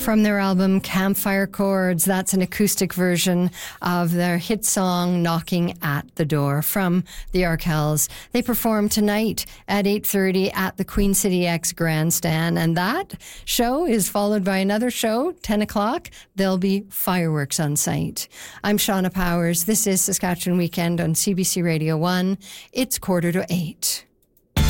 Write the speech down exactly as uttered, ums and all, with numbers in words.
From their album Campfire Chords, that's an acoustic version of their hit song Knocking at the Door from the Arkells. They perform tonight at eight thirty at the Queen City X Grandstand, and that show is followed by another show, ten o'clock. There'll be fireworks on site. I'm Shauna Powers. This is Saskatchewan Weekend on C B C Radio one. It's quarter to eight.